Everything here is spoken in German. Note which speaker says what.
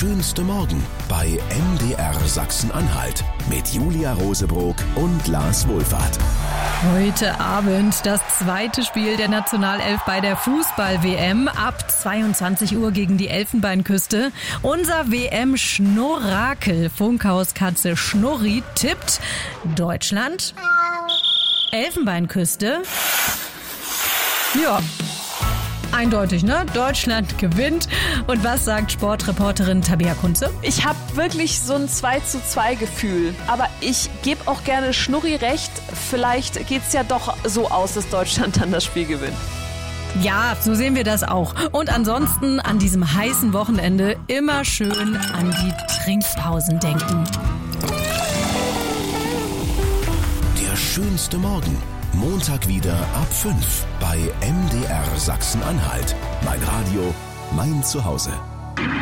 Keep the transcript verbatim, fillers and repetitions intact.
Speaker 1: schönste Morgen bei M D R Sachsen-Anhalt mit Julia Rosebrock und Lars Wohlfahrt.
Speaker 2: Heute Abend das zweite Spiel der Nationalelf bei der Fußball-W M ab zweiundzwanzig Uhr gegen die Elfenbeinküste. Unser W M-Schnurrakel, Funkhauskatze Schnurri, tippt Deutschland, Elfenbeinküste. Ja, eindeutig, ne? Deutschland gewinnt. Und was sagt Sportreporterin Tabea Kunze?
Speaker 3: Ich habe wirklich so ein zwei zu zwei Gefühl. Aber ich gebe auch gerne Schnurri recht. Vielleicht geht es ja doch so aus, dass Deutschland dann das Spiel gewinnt.
Speaker 2: Ja, so sehen wir das auch. Und ansonsten an diesem heißen Wochenende immer schön an die Trinkpausen denken.
Speaker 1: Der schönste Morgen. Montag wieder ab fünf bei M D R Sachsen-Anhalt. Mein Radio, mein Zuhause.